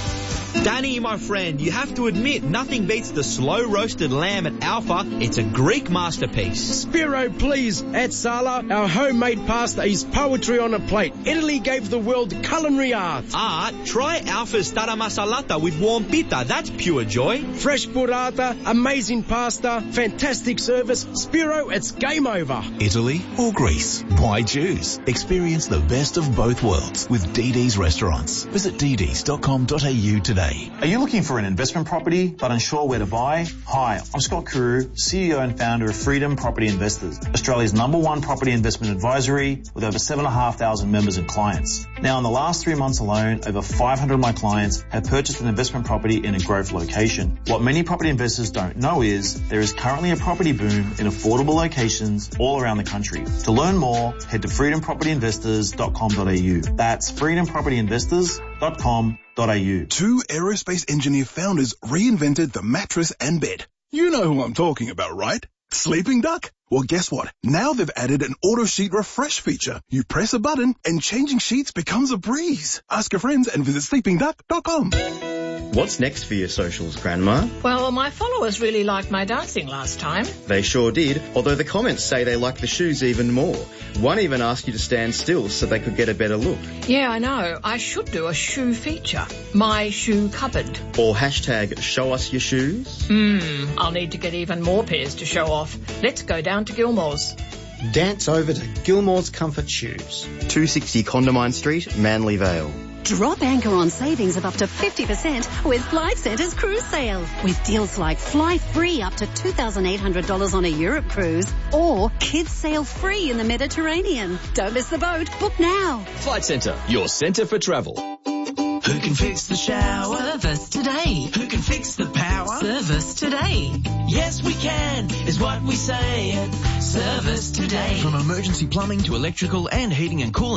Danny, my friend, you have to admit, nothing beats the slow roasted lamb at Alpha. It's a Greek masterpiece. Spiro, please. At Sala, our homemade pasta is poetry on a plate. Italy gave the world culinary art. Try Alpha's tara masalata with warm pita. That's pure joy. Fresh burrata, amazing pasta, fantastic service. Spiro, it's game over. Italy or Greece? Why choose? Experience the best of both worlds with DD's Restaurants. Visit dds.com.au today. Are you looking for an investment property but unsure where to buy? Hi, I'm Scott Kuru, CEO and founder of Freedom Property Investors, Australia's #1 property investment advisory with over 7,500 members and clients. Now, in the last 3 months alone, over 500 of my clients have purchased an investment property in a growth location. What many property investors don't know is there is currently a property boom in affordable locations all around the country. To learn more, head to freedompropertyinvestors.com.au. That's freedompropertyinvestors.com.au. Two aerospace engineer founders reinvented the mattress and bed. You know who I'm talking about, right? Sleeping Duck? Well, guess what? Now they've added an auto sheet refresh feature. You press a button and changing sheets becomes a breeze. Ask your friends and visit sleepingduck.com. What's next for your socials, Grandma? Well, my followers really liked my dancing last time. They sure did, although the comments say they like the shoes even more. One even asked you to stand still so they could get a better look. Yeah, I know. I should do a shoe feature. My shoe cupboard. Or hashtag show us your shoes. I'll need to get even more pairs to show off. Let's go down to Gilmore's. Dance over to Gilmore's Comfort Shoes. 260 Condamine Street, Manly Vale. Drop anchor on savings of up to 50% with Flight Centre's cruise sale. With deals like fly free up to $2,800 on a Europe cruise or kids sail free in the Mediterranean. Don't miss the boat. Book now. Flight Centre, your centre for travel. Who can fix the shower? Service today. Who can fix the power? Service today. Yes, we can, is what we say at Service Today. From emergency plumbing to electrical and heating and cooling.